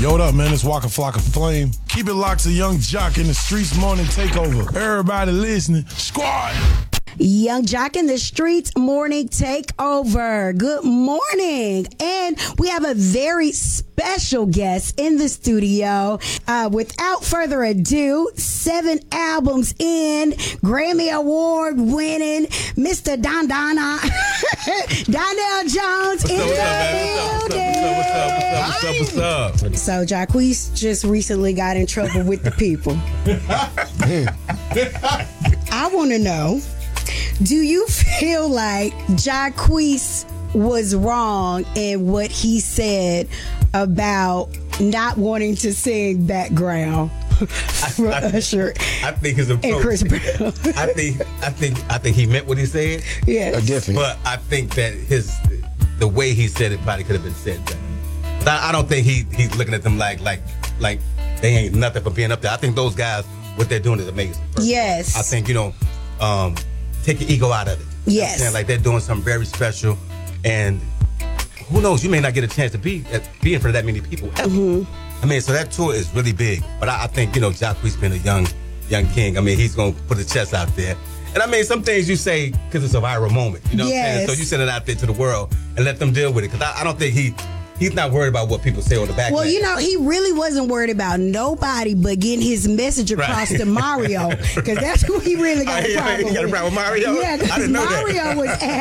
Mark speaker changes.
Speaker 1: Yo, what up, man? It's Waka Flocka Flame. Keep it locked to Young Jock in the Streets Morning Takeover. Everybody listening. Squad!
Speaker 2: Young Jock in the Streets Morning Takeover. Good morning. And we have a very special guest in the studio. Without further ado, 7 albums in, Grammy Award winning, Mr. Donnell Jones in the building.
Speaker 3: What's up?
Speaker 2: So, Jacquees just recently got in trouble with the people. I want to know, do you feel like Jacquees was wrong in what he said about not wanting to sing background for Usher?
Speaker 3: I think his approach.
Speaker 2: And Chris Brown.
Speaker 3: I think he meant what he said.
Speaker 2: Yeah,
Speaker 4: definitely.
Speaker 3: But I think that the way he said it probably could have been said better. But I don't think he's looking at them like they ain't nothing for being up there. I think those guys, what they're doing is amazing.
Speaker 2: Yes.
Speaker 3: I think, take your ego out of it.
Speaker 2: Yes.
Speaker 3: You know what I'm saying? Like, they're doing something very special, and who knows, you may not get a chance to be in front of that many people ever. Mm-hmm. I mean, so that tour is really big. But I think, Jacquees being a young king, I mean, he's going to put his chest out there. And I mean, some things you say because it's a viral moment. You know what I'm saying? So you send it out there to the world and let them deal with it. Because I don't think he's not worried about what people say on the back.
Speaker 2: Well, he really wasn't worried about nobody but getting his message across to Mario, because that's who he really got a problem with.
Speaker 3: He got a problem with Mario?
Speaker 2: Yeah, because Mario was